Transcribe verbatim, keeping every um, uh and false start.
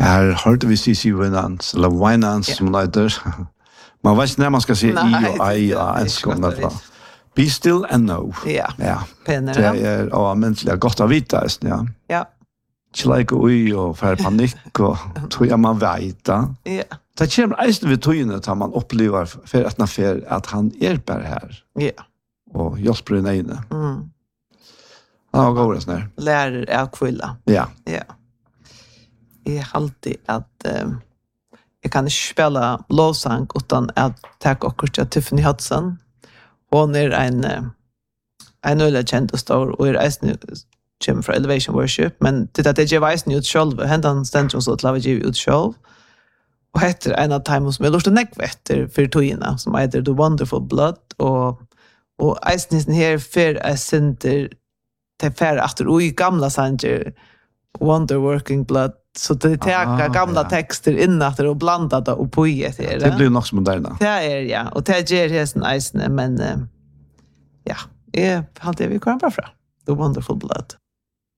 Här hörde vi C C Winans, eller Winans som det heter. Man vet inte när man ska säga i och I och en skång fra. Be still and know. Ja, ja. Penere. Det är ja, mänskliga gott att vita, ja. Ja. Ikke ui og for panikk og tror jeg man vet da. Ja. Det kommer eisen ved togene til man opplever for et affær at han er bare her. Ja. Og hjelper en ene. Mm. Han har gått sånn her. Lærer av kvilla. Ja. Ja. Jeg har alltid at um, jeg kan ikke spille lovsang utan at ta akkurat til Tiffany Hudson. Hun er en en øyelig kjent og stor, og er eisen kommer fra Elevation Worship, men det er det jeg veisen ut selv, hentan stender så til å gjøre ut selv, og heter en av timen som jeg lurte nekvetter for togene, som heter The Wonderful Blood, og, og eisen her for jeg synder til færre etter, og i gamla sanger, Wonder Working Blood, så det tar gamla ja. Texter innatter og blanda det og på i etter. Det blir nok som moderna. Det er, ja, og det gjør hesten eisen, men uh, ja, jeg hadde vi kommer bare fra. The Wonderful Blood.